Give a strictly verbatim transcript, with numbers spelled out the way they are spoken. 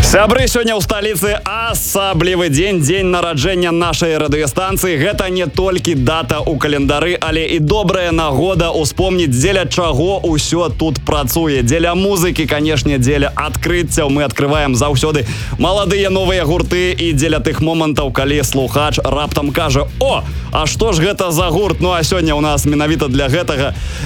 Сябры, сёння ў сталіцы асаблівы дзень, дзень нараджэння нашай радыёстанцыі. Гэта не толькі дата ў календары, але і добрая нагода успомніць, дзеля чаго ўсё тут працуе. Дзеля музыкі, канешне, дзеля адкрыццяў. Мы адкрываем заўсёды маладыя новыя гурты і дзеля тых момантаў, калі слухач раптам кажа: «О, а што ж гэта за гурт?» Ну а сёння ў нас менавіта для гэтага